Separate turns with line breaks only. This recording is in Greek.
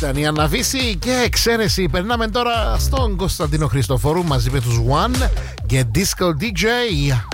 Ήταν η Αναβίση και Εξαίρεση. Περνάμε τώρα στον Κωνσταντίνο Χριστοφόρου μαζί με τους One και Disco DJ.